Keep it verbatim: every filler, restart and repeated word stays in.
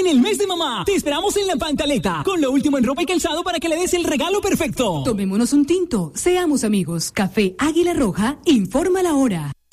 en el mes de mamá. Te esperamos en La Pantaleta, con lo último en ropa y calzado para que le des el regalo perfecto. Tomémonos un tinto, seamos amigos. Café Águila Roja, informa la hora.